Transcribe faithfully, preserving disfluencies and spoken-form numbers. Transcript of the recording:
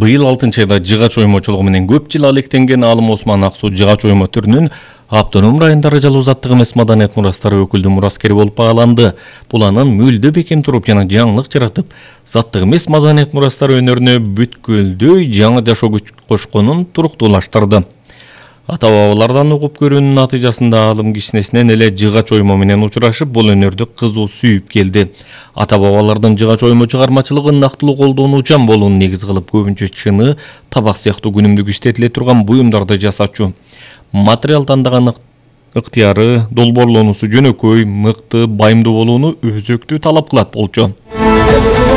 Быйыл алтынчы айда жыгач оймочулугу менен көп жыл алектенген Алым Осман Аксу жыгач оймо түрүнүн автоном райондары жалуу заттык эмес маданият мурастары өкүлдүү мураскери болуп бааланды. Бул анын мүлдө бекем туруп жана жаңылык жаратып, заттык эмес маданият мурастары өнөрүнө бүткүлдөй жаңы жашоо күч кошконун туруктуулаштырды. Ата-бабалардан угуп көрүүнүн натыйжасында Алым кичинесинен эле жыгач оймо менен учурашып, бул өнөрдү кызуу сүйүп келди. Ата-бабалардын жыгач оймо чыгармачылыгын нактылуу колдонуучан болууну негиз кылып, көбүнчө чыны, табак сыяктуу күнүмдүк иштетиле турган буюмдарды жасачу. Материал тандаган ыктыяры, долбоорлоонусу жөнөкөй, мыкты, байымдуу болууну өзөктүү талап кылат болчу.